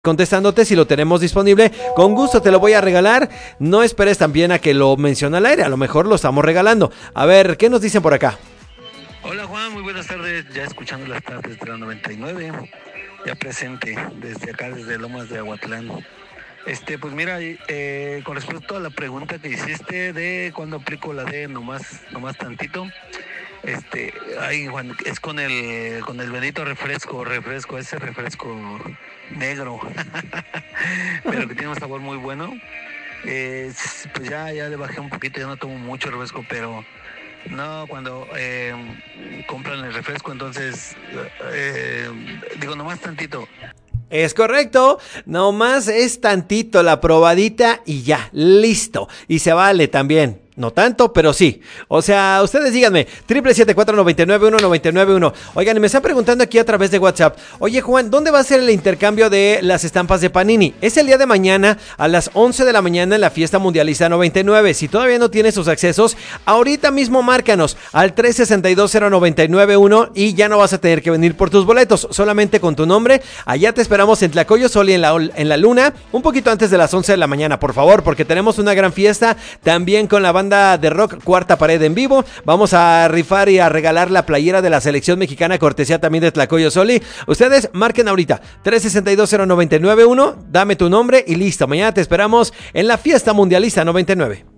contestándote si lo tenemos disponible. Con gusto te lo voy a regalar. No esperes también a que lo mencione al aire. A lo mejor lo estamos regalando. A ver, ¿qué nos dicen por acá? Hola Juan, muy buenas tardes. Ya escuchando las tardes de la 99. Ya presente desde acá, desde Lomas de Aguatlán. Pues mira, con respecto a la pregunta que hiciste de cuándo aplico la de nomás tantito. Ay Juan, es con el bendito refresco, ese refresco negro, pero que tiene un sabor muy bueno. Pues ya le bajé un poquito, ya no tomo mucho refresco, pero no, cuando compran el refresco, entonces digo nomás tantito. Es correcto, nomás es tantito la probadita y ya, listo. Y se vale también. No tanto, pero sí. O sea, ustedes díganme, 777-499-1991. Oigan, y me están preguntando aquí a través de WhatsApp. Oye, Juan, ¿dónde va a ser el intercambio de las estampas de Panini? Es el día de mañana a las 11 de la mañana en la Fiesta Mundialista 99. Si todavía no tienes sus accesos, ahorita mismo márcanos al 362-0991 y ya no vas a tener que venir por tus boletos, solamente con tu nombre. Allá te esperamos en Tlacoyosoli, en la Luna, un poquito antes de las 11 de la mañana, por favor, porque tenemos una gran fiesta también con la banda de rock Cuarta Pared en vivo. Vamos a rifar y a regalar la playera de la selección mexicana, cortesía también de Tlacoyosoli. Ustedes marquen ahorita 362-0991, dame tu nombre y listo. Mañana te esperamos en la Fiesta Mundialista 99.